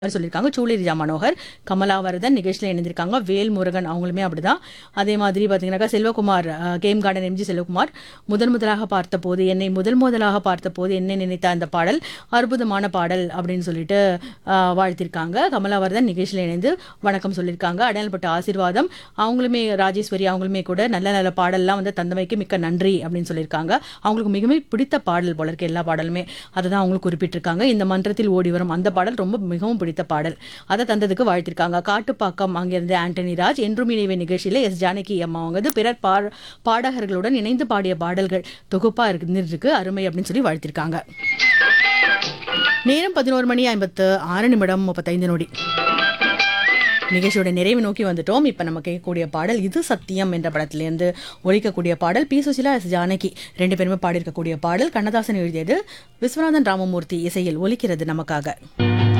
சொல்லியிருக்காங்க. சூளை ரிஜா மனோகர், கமலாவரதன் நிகழ்ச்சியில் இணைந்திருக்காங்க. வேல் முருகன் அவங்களுமே அப்படிதான். அதே மாதிரி பார்த்தீங்கன்னாக்கா Selvakumar, game garden MG Selvakumar, முதலாக பார்த்தபோது என்னை முதலாக பார்த்தபோது என்னை நினைத்த அந்த பாடல் அற்புதமான பாடல் அப்படின்னு சொல்லிட்டு வாழ்த்திருக்காங்க. கமலாவரதன் நிகழ்ச்சியில் இணைந்து வணக்கம் சொல்லியிருக்காங்க. அடையாளப்பட்ட ஆசீர்வாதம் அவங்களுமே, ராஜேஸ்வரி அவங்களுமே கூட நல்ல நல்ல பாடல்லாம் வந்து தந்தமைக்கு மிக்க நன்றி அப்படின்னு சொல்லியிருக்காங்க. அவங்களுக்கு மிகவும் பிடித்த பாடல் போல இருக்கு எல்லா பாடலுமே. அதை தான் அவங்களுக்கு குறிப்பிட்டிருக்காங்க. இந்த மன்றத்தில் ஓடி வரும் அந்த பாடல் ரொம்ப மிகவும் பிடித்த பாடல், அதை தந்ததுக்கு வாழ்த்திருக்காங்க. காட்டுப்பாக்கம் அங்கிருந்து ஆண்டனி ராஜ், என்றும் இணைவே நிகழ்ச்சியில எஸ் ஜானகி அம்மா அவங்க வந்து பிறர் பாடகர்களுடன் இணைந்து பாடிய பாடல்கள் தொகுப்பா இருந்திருக்கு, அருமை அப்படின்னு சொல்லி வாழ்த்திருக்காங்க. நேரம் 11:56 நிகழ்ச்சியோட நிறைவு நோக்கி வந்துட்டோம். இப்ப நம்ம கேட்கக்கூடிய பாடல் இது சத்தியம் என்ற படத்திலிருந்து ஒலிக்கக்கூடிய பாடல். பி சுசிலா, எஸ் ஜானகி ரெண்டு பேருமே பாடியிருக்கக்கூடிய பாடல். கண்ணதாசன் எழுதியது, விஸ்வநாதன் ராமமூர்த்தி இசையில் ஒலிக்கிறது நமக்காக.